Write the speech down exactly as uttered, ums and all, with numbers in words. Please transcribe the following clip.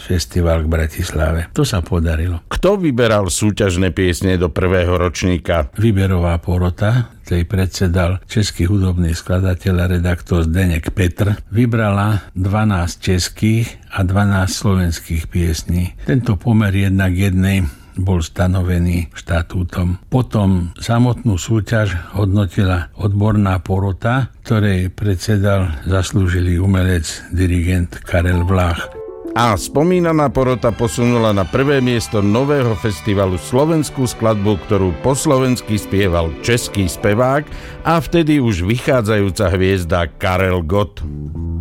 festival k Bratislave. To sa podarilo. Kto vyberal súťažné piesne do prvého ročníka? Výberová porota, tej predsedal český hudobný skladateľ a redaktor Zdeněk Petr, vybrala dvanásť českých a dvanásť slovenských piesní. Tento pomer jednak jednej bol stanovený štatútom. Potom samotnú súťaž hodnotila odborná porota, ktorej predsedal zaslúžilý umelec, dirigent Karel Vlách. A spomínaná porota posunula na prvé miesto nového festivalu slovenskú skladbu, ktorú po slovensky spieval český spevák a vtedy už vychádzajúca hviezda Karel Gott.